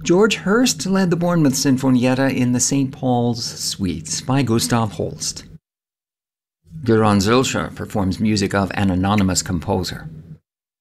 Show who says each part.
Speaker 1: George Hurst led the Bournemouth Sinfonietta in the St. Paul's Suites by Gustav Holst. Göran Zülscher performs music of an anonymous composer.